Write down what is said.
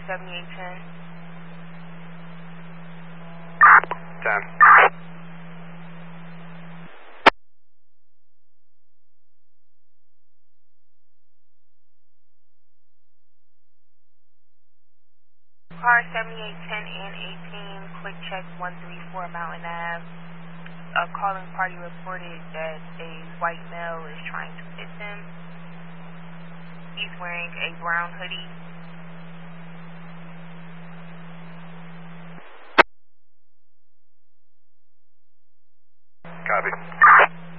7810. 10. Car 7810 and 18, quick check 134 Mountain Ave. A calling party reported that a white male is trying to hit them. He's wearing a brown hoodie